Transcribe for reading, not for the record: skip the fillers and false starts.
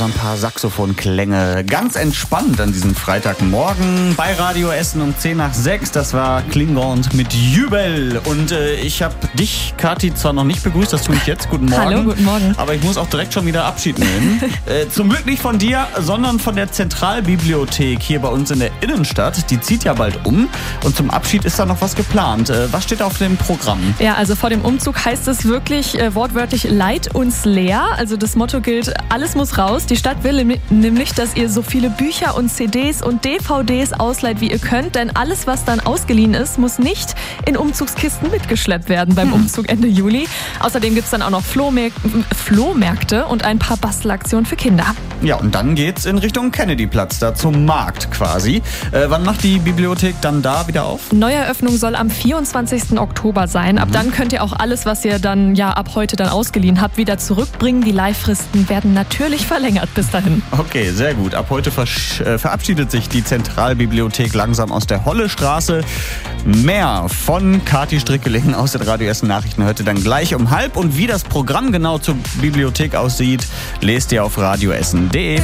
ein paar Saxophonklänge. Ganz entspannt an diesem Freitagmorgen bei Radio Essen um 5:10. Das war Klingon mit Jubel. Und ich habe dich, Kathi, zwar noch nicht begrüßt, das tue ich jetzt. Guten Morgen. Hallo, guten Morgen. Aber ich muss auch direkt schon wieder Abschied nehmen. Zum Glück nicht von dir, sondern von der Zentralbibliothek hier bei uns in der Innenstadt. Die zieht ja bald um. Und zum Abschied ist da noch was geplant. Was steht auf dem Programm? Ja, also vor dem Umzug heißt es wirklich wortwörtlich, leid uns leer. Also das Motto gilt, alles muss raus. Die Stadt will nämlich, dass ihr so viele Bücher und CDs und DVDs ausleiht, wie ihr könnt. Denn alles, was dann ausgeliehen ist, muss nicht in Umzugskisten mitgeschleppt werden beim Umzug Ende Juli. Außerdem gibt es dann auch noch Flohmärkte und ein paar Bastelaktionen für Kinder. Ja, und dann geht's in Richtung Kennedyplatz, da zum Markt quasi. Wann macht die Bibliothek dann da wieder auf? Neueröffnung soll am 24. Oktober sein. Ab dann könnt ihr auch alles, was ihr dann ja ab heute dann ausgeliehen habt, wieder zurückbringen. Die Leihfristen werden natürlich verlängert bis dahin. Okay, sehr gut. Ab heute verabschiedet sich die Zentralbibliothek langsam aus der Hollestraße. Mehr von Kathi Strickeling aus den Radio Essen Nachrichten heute dann gleich um 12:30. Und wie das Programm genau zur Bibliothek aussieht, lest ihr auf radioessen.de.